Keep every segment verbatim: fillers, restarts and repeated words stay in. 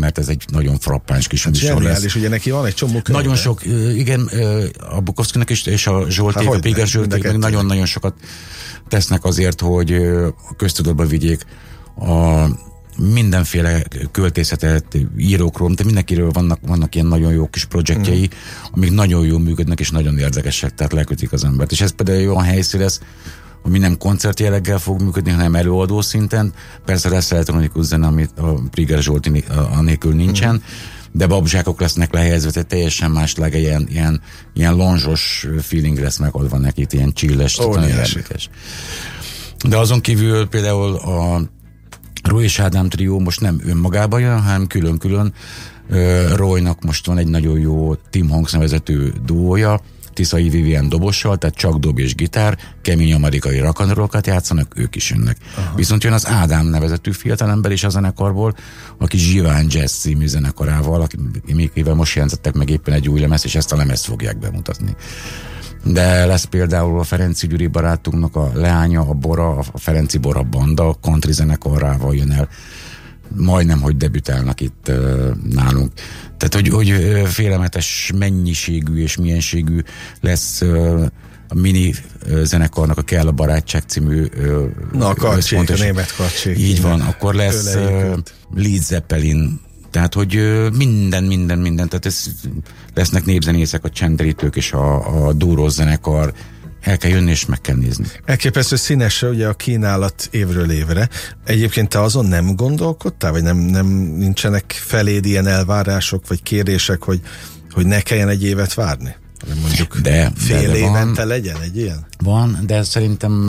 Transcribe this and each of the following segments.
mert ez egy nagyon frappáns kis hát műsor lesz. És ugye neki van egy csomó könyve. Nagyon sok, igen, a Bukowskinak is, és a Zsolték, hát, a Priger Zsolték meg nagyon-nagyon sokat tesznek azért, hogy a köztudatba vigyék a mindenféle költészetet, írókról, de mindenkiről vannak, vannak ilyen nagyon jó kis projektjei, mm. amik nagyon jól működnek, és nagyon érdekesek, tehát lekötik az embert. És ez például egy olyan helyszín lesz, ami nem koncertjelleggel fog működni, hanem előadó szinten. Persze lesz elektronikus zene, amit a Priger Zsolti anélkül nincsen, mm. de babzsákok lesznek lehelyezve, tehát teljesen más lága, ilyen, ilyen, ilyen lonzsos feeling lesz megadva neki, ilyen chilles, nagyon érdekes. De azon kívül például a Roy és Ádám trió most nem önmagában jön, hanem külön-külön. Uh, Roynak most van egy nagyon jó Tim Honks nevezetű duója, Tiszai Vivien dobossal, tehát csak dob és gitár, kemény amerikai rock and roll-kat játszanak, ők is jönnek. Aha. Viszont jön az Ádám nevezetű fiatalember is a zenekarból, aki Zsiván Jazz című zenekarával, akivel most jelentettek meg éppen egy új lemezt, és ezt a lemezt fogják bemutatni. De lesz például a Ferenci Gyuri barátunknak a leánya, a Bora, a Ferenci Bora banda, country zenekarával jön el. Majdnem, hogy debütálnak itt uh, nálunk. Tehát, hogy, hogy uh, félelmetes mennyiségű és mienségű lesz uh, a mini uh, zenekarnak a Kell a barátság című uh, Na, a karcsék, a német karcsék. Így van, akkor lesz uh, Led Zeppelin. Tehát, hogy uh, minden, minden, minden, tehát ez, lesznek népzenészek, a csendrítők és a, a dúrós zenekar. El kell jönni és meg kell nézni. Elképesztő színes ugye a kínálat évről évre. Egyébként te azon nem gondolkodtál, vagy nem, nem nincsenek feléd ilyen elvárások, vagy kérések, hogy, hogy ne kelljen egy évet várni? Vagy mondjuk de, fél de, de évente van, legyen egy ilyen? Van, de szerintem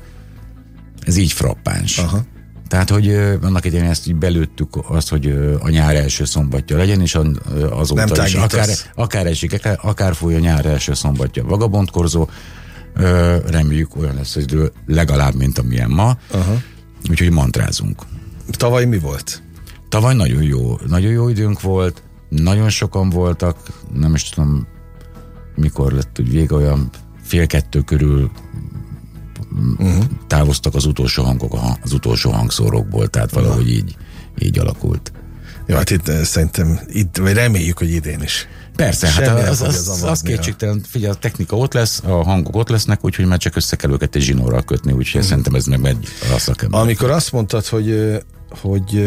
ez így frappáns. Aha. Tehát, hogy annak idején ezt így belőttük azt, hogy a nyár első szombatja legyen, és azóta is akár, akár esik, akár fúj a nyár első szombatja vagabondkorzó, Ö, reméljük olyan lesz, hogy legalább, mint amilyen ma. Aha. Úgyhogy mantrázunk. Tavaly mi volt? Tavaly nagyon jó, nagyon jó időnk volt, nagyon sokan voltak, nem is tudom, mikor lett úgy vége, olyan fél kettő körül uh-huh. távoztak az utolsó hangok az utolsó hangszórókból, tehát valahogy így, így alakult. Jó, hát itt szerintem, itt, vagy reméljük, hogy idén is. Persze, hát az, az, az, az kétségtelen, figyelj, a technika ott lesz, a hangok ott lesznek, úgyhogy már csak össze kell őket egy zsinórral kötni, úgyhogy hmm. szerintem ez meg megy a szakember. Amikor azt mondtad, hogy, hogy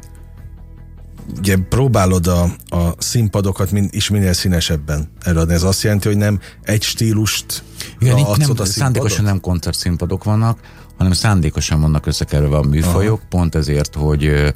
ugye próbálod a, a színpadokat mind, is minél színesebben előadni, ez azt jelenti, hogy nem egy stílust igen, itt nem, szándékosan nem koncertszínpadok vannak, hanem szándékosan vannak összekerülve a műfajok, aha. pont ezért, hogy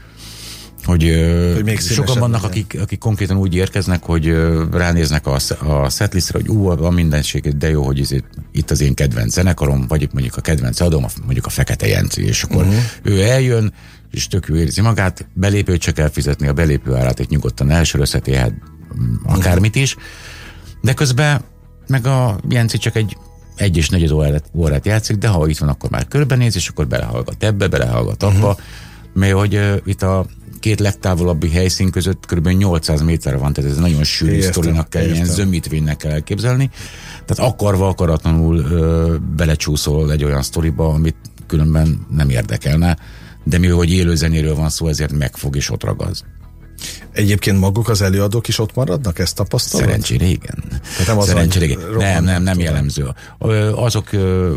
hogy, hogy sokan vannak, akik, akik konkrétan úgy érkeznek, hogy ránéznek a, a setlistre, hogy ú, a mindenség, de jó, hogy itt, itt az én kedvenc zenekarom, vagy mondjuk a kedvenc adom, mondjuk a Fekete Jenci, és akkor uh-huh. ő eljön, és tök jó érzi magát, belépőt csak kell fizetni, a belépő árát egy nyugodtan elsörözheti, hát akármit is, de közben meg a Jenci csak egy egy és negyed órát, órát játszik, de ha itt van, akkor már körbenéz, és akkor belehallgat ebbe, belehallgat abba, uh-huh. mert hogy uh, itt a két legtávolabbi helyszín között kb. nyolcszáz méterre van, tehát ez nagyon sűrű sztorinak kell, ilyen zömítvénynek kell elképzelni. Tehát akarva, akaratlanul ö, belecsúszol egy olyan sztoriba, amit különben nem érdekelne, de mivel hogy élő zenéről van szó, ezért megfog és ott ragaz. Egyébként maguk az előadók is ott maradnak, ezt tapasztalod? Szerencsére igen. Nem, az Szerencsére igen. Nem, nem, nem jellemző. Azok,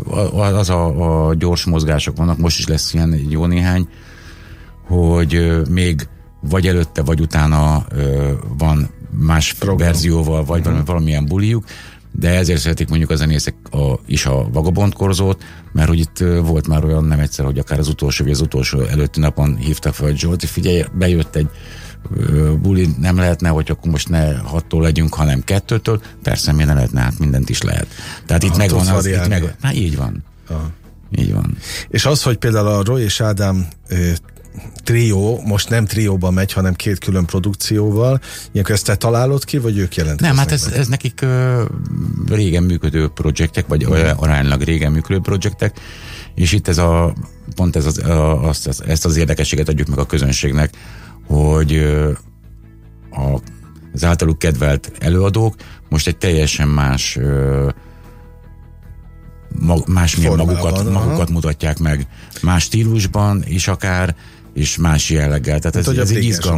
az a, a gyors mozgások vannak, most is lesz ilyen jó néhány, hogy ö, még vagy előtte, vagy utána ö, van más program. Verzióval, vagy uh-huh. valamilyen bulijuk, de ezért szeretik mondjuk a zenészek a, is a vagabondkorzót, mert hogy itt ö, volt már olyan nem egyszer, hogy akár az utolsó, vagy az utolsó előtti napon hívtak fel, hogy Zsolti, figyelj, bejött egy ö, buli, nem lehetne, hogy akkor most ne hattól legyünk, hanem kettőtől. Persze, miért ne lehetne, hát mindent is lehet. Tehát itt megvan az, itt meg, hát így van. Aha. Így van. És az, hogy például a Roy és Ádám ö, trió, most nem trióban megy, hanem két külön produkcióval. Ilyenkor ezt te találod ki, vagy ők jelentkeznek? Nem, hát ez, ez nekik uh, régen működő projektek, vagy uh-huh. aránylag régen működő projektek, és itt ez a, pont ez az, a, azt, az, ezt az érdekességet adjuk meg a közönségnek, hogy uh, a, az általuk kedvelt előadók most egy teljesen más uh, mag, másmilyen magukat, magukat mutatják meg, más stílusban is akár, és más jelleggel. Tehát ez, ez egy izgalmas